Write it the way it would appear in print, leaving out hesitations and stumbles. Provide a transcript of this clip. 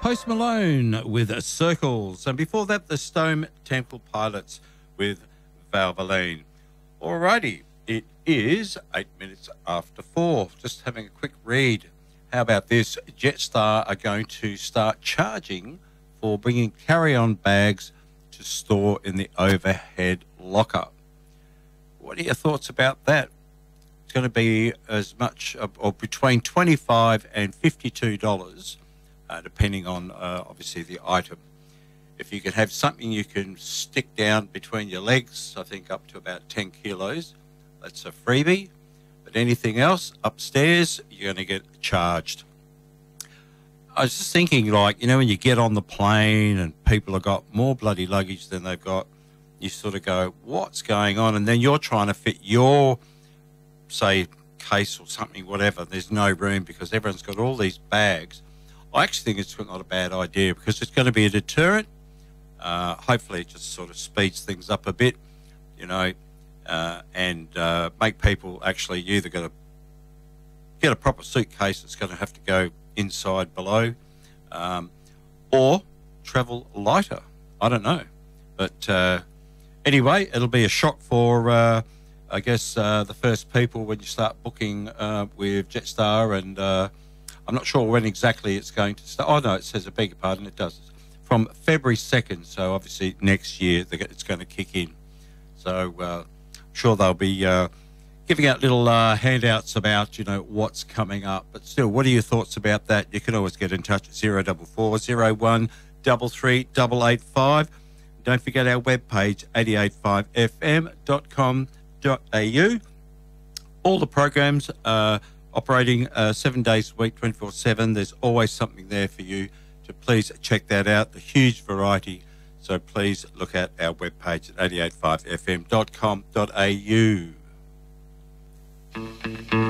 Post Malone with Circles. And before that, the Stone Temple Pilots with Valvoline. Alrighty, it is 8 minutes after 4. Just having a quick read. How about this? Jetstar are going to start charging for bringing carry-on bags to store in the overhead locker. What are your thoughts about that? It's going to be as much or between $25 and $52, depending on obviously the item. If you can have something you can stick down between your legs, I think up to about 10 kilos, that's a freebie. But anything else upstairs, you're going to get charged. I was just thinking, like, you know, when you get on the plane and people have got more bloody luggage than they've got, you sort of go, what's going on? And then you're trying to fit your, say, case or something, whatever. There's no room because everyone's got all these bags. I actually think it's not a bad idea because it's going to be a deterrent. Hopefully it just sort of speeds things up a bit, you know, and make people actually, you either got to get a proper suitcase that's going to have to go inside below, or travel lighter. I don't know. But anyway, it'll be a shock for, I guess, the first people when you start booking with Jetstar, and I'm not sure when exactly it's going to start. Oh, no, it says, I beg your pardon, it does. From February 2nd, so obviously next year it's going to kick in. So I'm sure they'll be giving out little handouts about, you know, what's coming up. But still, what are your thoughts about that? You can always get in touch at 044 01 33 885. Don't forget our webpage, 885fm.com.au. All the programs operating 7 days a week, 24/7. There's always something there for you. So please check that out, the huge variety. So please look at our webpage at 885fm.com.au.